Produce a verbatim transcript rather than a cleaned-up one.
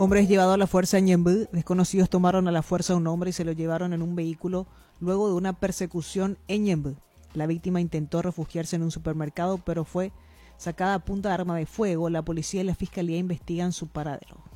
Hombre es llevado a la fuerza en Ñemby. Desconocidos tomaron a la fuerza a un hombre y se lo llevaron en un vehículo luego de una persecución en Ñemby. La víctima intentó refugiarse en un supermercado, pero fue sacada a punta de arma de fuego. La policía y la fiscalía investigan su paradero.